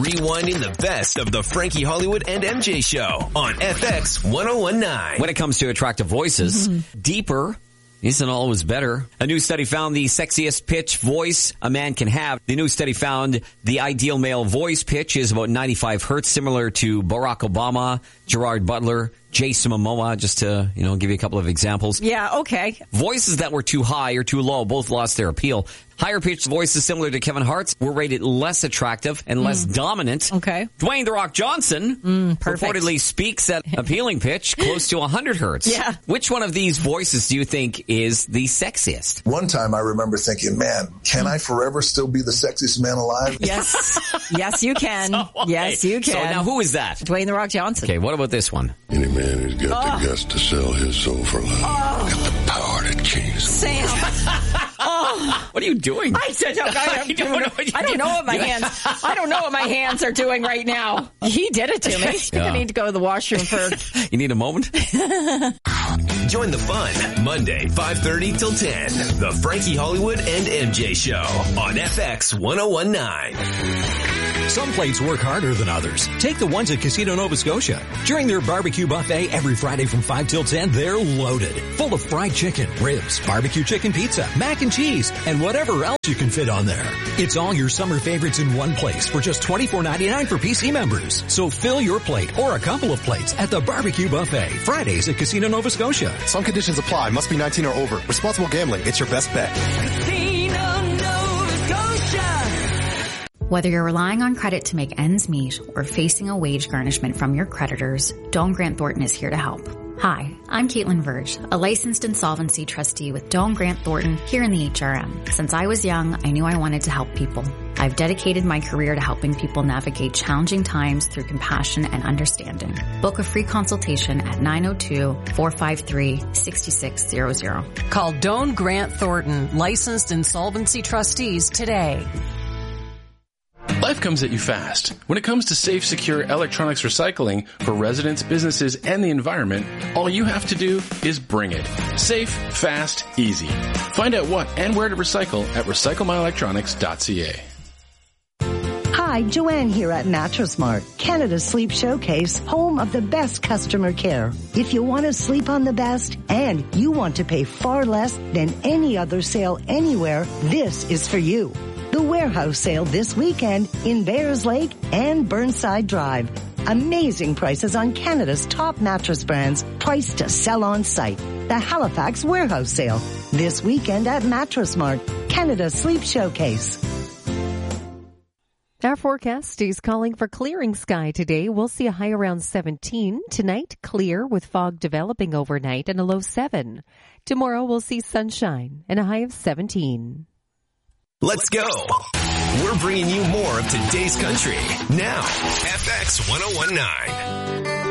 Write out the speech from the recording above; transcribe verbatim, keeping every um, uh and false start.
Rewinding the best of the Frankie Hollywood and M J Show on F X one oh one nine. When it comes to attractive voices, mm-hmm. deeper isn't always better. A new study found the sexiest pitch voice a man can have. The new study found the ideal male voice pitch is about ninety-five hertz, similar to Barack Obama, Gerard Butler, Jason Momoa, just to, you know, give you a couple of examples. Yeah, okay. Voices that were too high or too low both lost their appeal. Higher pitched voices similar to Kevin Hart's were rated less attractive and less mm. dominant. Okay. Dwayne "The Rock" Johnson mm, reportedly speaks at appealing pitch close to one hundred hertz. Yeah. Which one of these voices do you think is the sexiest? One time I remember thinking, man, can I forever still be the sexiest man alive? Yes. Yes, you can. So, okay. Yes, you can. So now who is that? Dwayne "The Rock" Johnson. Okay, what about this one? Any man who's got oh. the guts to sell his soul for love. Oh. Got the power to change the Sam. Oh. What are you doing? I said, I, I, don't, know, I don't know what my hands. I don't know what my hands are doing right now. He did it to me. Yeah. I need to go to the washroom for. You need a moment. Join the fun Monday, five thirty till ten. The Frankie Hollywood and M J Show on F X one oh one nine. Some plates work harder than others. Take the ones at Casino Nova Scotia. During their barbecue buffet every Friday from five till ten, they're loaded. Full of fried chicken, ribs, barbecue chicken pizza, mac and cheese, and whatever else you can fit on there. It's all your summer favorites in one place for just twenty-four ninety-nine for P C members. So fill your plate or a couple of plates at the barbecue buffet. Fridays at Casino Nova Scotia. Some conditions apply. Must be nineteen or over. Responsible gambling. It's your best bet. Casino Nova Scotia. Whether you're relying on credit to make ends meet or facing a wage garnishment from your creditors, Doane Grant Thornton is here to help. Hi, I'm Caitlin Verge, a licensed insolvency trustee with Doane Grant Thornton here in the H R M. Since I was young, I knew I wanted to help people. I've dedicated my career to helping people navigate challenging times through compassion and understanding. Book a free consultation at nine oh two, four five three, six six zero zero. Call Doane Grant Thornton, licensed insolvency trustees today. Life comes at you fast. When it comes to safe, secure electronics recycling for residents, businesses, and the environment, all you have to do is bring it. Safe, fast, easy. Find out what and where to recycle at recycle my electronics dot c a. Hi, Joanne here at Mattress Mart, Canada's Sleep Showcase, home of the best customer care. If you want to sleep on the best and you want to pay far less than any other sale anywhere, this is for you. The warehouse sale this weekend in Bears Lake and Burnside Drive. Amazing prices on Canada's top mattress brands, priced to sell on site. The Halifax warehouse sale this weekend at Mattress Mart, Canada's Sleep Showcase. Our forecast is calling for clearing sky today. We'll see a high around seventeen. Tonight, clear with fog developing overnight and a low seven. Tomorrow, we'll see sunshine and a high of seventeen. Let's go. We're bringing you more of today's country. Now, F X one oh one nine.